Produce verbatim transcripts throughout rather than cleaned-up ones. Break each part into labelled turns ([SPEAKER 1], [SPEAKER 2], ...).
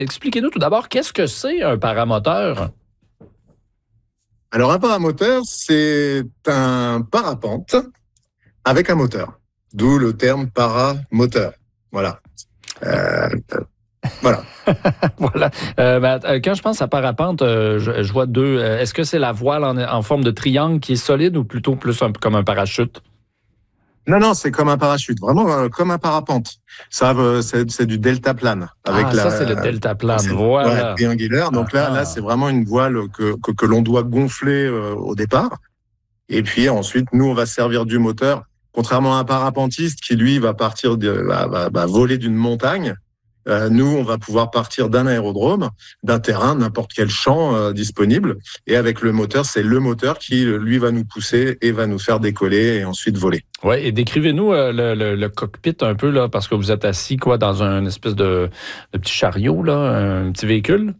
[SPEAKER 1] expliquez-nous tout d'abord, qu'est-ce que c'est un paramoteur?
[SPEAKER 2] Alors, un paramoteur, c'est un parapente avec un moteur. D'où le terme paramoteur. Voilà. Euh, voilà.
[SPEAKER 1] Voilà. Euh, ben, quand je pense à parapente, euh, je, je vois deux. Euh, est-ce que c'est la voile en, en forme de triangle qui est solide ou plutôt plus un, comme un parachute?
[SPEAKER 2] Non, non, c'est comme un parachute, vraiment euh, comme un parapente. Ça, euh, c'est, c'est du deltaplane. Avec
[SPEAKER 1] Ah,
[SPEAKER 2] la,
[SPEAKER 1] ça, c'est le deltaplane.
[SPEAKER 2] c'est, ouais,
[SPEAKER 1] Voilà.
[SPEAKER 2] triangulaire. Donc
[SPEAKER 1] Ah,
[SPEAKER 2] là, là,
[SPEAKER 1] ah.
[SPEAKER 2] c'est vraiment une voile que, que, que l'on doit gonfler euh, au départ. Et puis ensuite, nous, on va servir du moteur. Contrairement à un parapentiste qui, lui, va partir, de, va, va, va voler d'une montagne, euh, nous, on va pouvoir partir d'un aérodrome, d'un terrain, n'importe quel champ euh, disponible. Et avec le moteur, c'est le moteur qui, lui, va nous pousser et va nous faire décoller et ensuite voler.
[SPEAKER 1] Oui, et décrivez-nous euh, le, le, le cockpit un peu, là, parce que vous êtes assis quoi dans un espèce de, de petit chariot, là, un petit véhicule.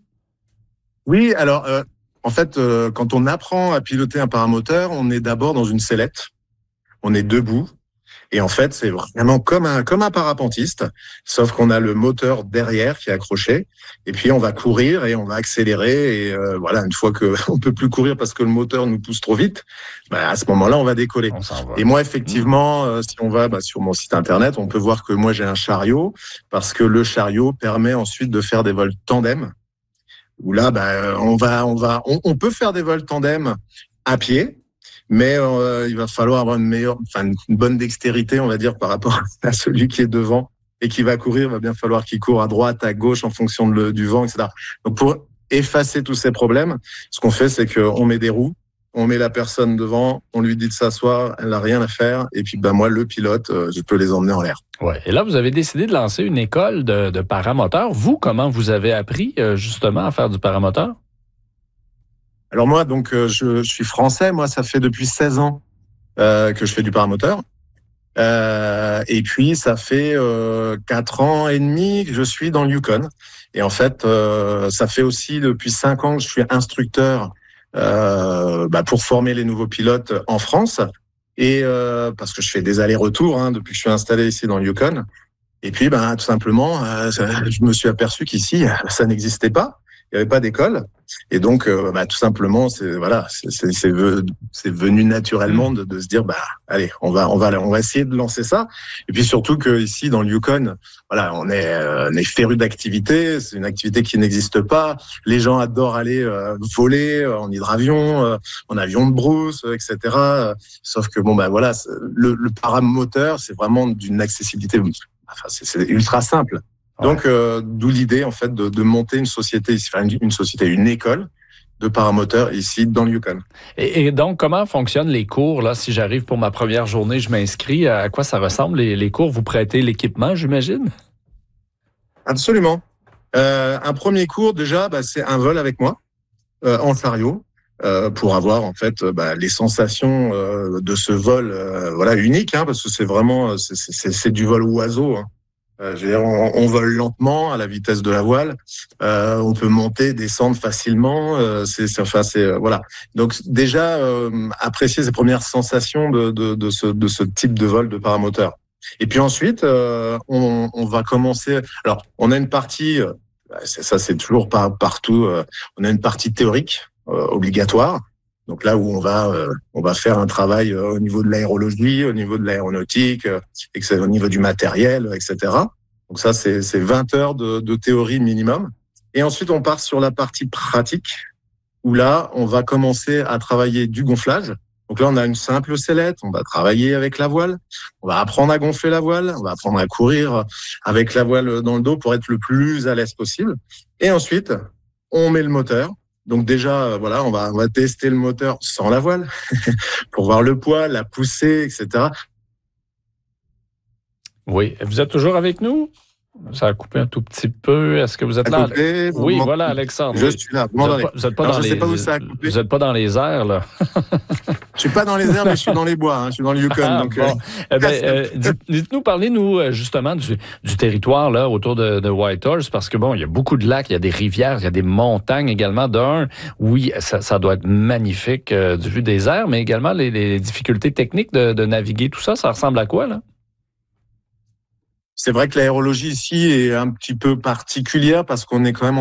[SPEAKER 2] Oui, alors, euh, en fait, euh, quand on apprend à piloter un paramoteur, on est d'abord dans une sellette. On est debout. Et en fait, c'est vraiment comme un, comme un parapentiste, sauf qu'on a le moteur derrière qui est accroché. Et puis, on va courir et on va accélérer. Et euh, voilà, une fois qu'on peut plus courir parce que le moteur nous pousse trop vite, bah, à ce moment-là, on va décoller.
[SPEAKER 1] On s'en va.
[SPEAKER 2] Et moi, effectivement, euh, si on va bah, sur mon site internet, on peut voir que moi, j'ai un chariot parce que le chariot permet ensuite de faire des vols tandem. Où là, bah, on va, on va, on, on peut faire des vols tandem à pied. Mais euh, il va falloir avoir une meilleure, enfin une bonne dextérité, on va dire, par rapport à celui qui est devant et qui va courir. Il va bien falloir qu'il court à droite, à gauche, en fonction de le, du vent, et cetera. Donc pour effacer tous ces problèmes, ce qu'on fait, c'est qu'on met des roues, on met la personne devant, on lui dit de s'asseoir, elle n'a rien à faire, et puis ben moi, le pilote, euh, je peux les emmener en l'air.
[SPEAKER 1] Ouais. Et là, vous avez décidé de lancer une école de, de paramoteur. Vous, comment vous avez appris euh, justement à faire du paramoteur?
[SPEAKER 2] Alors moi, donc, euh, je, je suis français. Moi, ça fait depuis seize ans euh, que je fais du paramoteur. Euh, et puis, ça fait euh, quatre ans et demi que je suis dans le Yukon. Et en fait, euh, ça fait aussi depuis cinq ans que je suis instructeur euh, bah, pour former les nouveaux pilotes en France. Et euh, parce que je fais des allers-retours hein, depuis que je suis installé ici dans le Yukon. Et puis, bah, tout simplement, euh, ça, je me suis aperçu qu'ici, ça n'existait pas. Il n'y avait pas d'école. Et donc, euh, bah, tout simplement, c'est voilà, c'est, c'est, c'est, c'est venu naturellement de, de se dire, bah, allez, on va, on va, on va essayer de lancer ça. Et puis surtout que ici, dans le Yukon, voilà, on est, euh, on est féru d'activité. C'est une activité qui n'existe pas. Les gens adorent aller euh, voler euh, en hydravion, euh, en avion de brousse, euh, et cetera. Sauf que bon, bah voilà, le, le paramoteur, c'est vraiment d'une accessibilité. Enfin, c'est, c'est ultra simple. Donc, euh, d'où l'idée, en fait, de, de monter une société, enfin, une, une société, une école de paramoteurs ici, dans le Yukon.
[SPEAKER 1] Et, et donc, comment fonctionnent les cours, là? Si j'arrive pour ma première journée, je m'inscris. À quoi ça ressemble, les, les cours? Vous prêtez l'équipement, j'imagine?
[SPEAKER 2] Absolument. Euh, un premier cours, déjà, bah, c'est un vol avec moi, euh, en chariot, euh, pour avoir, en fait, bah, les sensations euh, de ce vol, euh, voilà, unique, hein, parce que c'est vraiment, c'est, c'est, c'est du vol oiseau, hein. Euh, je veux dire, on, on vole lentement à la vitesse de la voile. Euh, on peut monter, descendre facilement. Euh, c'est, c'est, enfin, c'est euh, voilà. Donc déjà euh, apprécier ces premières sensations de, de, de ce de ce type de vol de paramoteur. Et puis ensuite, euh, on, on va commencer. Alors, on a une partie. Euh, c'est, ça, c'est toujours pas partout. Euh, on a une partie théorique euh, obligatoire. Donc là où on va euh, on va faire un travail euh, au niveau de l'aérologie, au niveau de l'aéronautique, euh, et que c'est au niveau du matériel, et cetera. Donc ça c'est c'est vingt heures de, de théorie minimum. Et ensuite on part sur la partie pratique où là on va commencer à travailler du gonflage. Donc là on a une simple sellette, on va travailler avec la voile, on va apprendre à gonfler la voile, on va apprendre à courir avec la voile dans le dos pour être le plus à l'aise possible. Et ensuite on met le moteur. Donc déjà, voilà, on va, on va tester le moteur sans la voile pour voir le poids, la poussée, et cetera.
[SPEAKER 1] Oui. Vous êtes toujours avec nous? Ça a coupé un tout petit peu. Est-ce que vous êtes là?
[SPEAKER 2] Coupé,
[SPEAKER 1] oui, voilà, Alexandre.
[SPEAKER 2] Je
[SPEAKER 1] oui.
[SPEAKER 2] suis là.
[SPEAKER 1] Vous n'êtes pas, vous êtes pas,
[SPEAKER 2] Alors,
[SPEAKER 1] dans
[SPEAKER 2] je
[SPEAKER 1] les,
[SPEAKER 2] sais pas où ça a coupé.
[SPEAKER 1] vous êtes pas dans les airs, là.
[SPEAKER 2] Je suis pas dans les airs, mais je suis dans les bois. Hein. Je suis dans le Yukon.
[SPEAKER 1] Ah,
[SPEAKER 2] donc,
[SPEAKER 1] bon.
[SPEAKER 2] euh...
[SPEAKER 1] eh ben, euh, dites, dites-nous, parlez-nous justement du, du territoire là autour de, de Whitehorse, parce que bon, il y a beaucoup de lacs, il y a des rivières, il y a des montagnes également. D'un, oui, ça, ça doit être magnifique euh, du vu des airs, mais également les, les difficultés techniques de, de naviguer, tout ça, ça ressemble à quoi là?
[SPEAKER 2] C'est vrai que l'aérologie ici est un petit peu particulière parce qu'on est quand même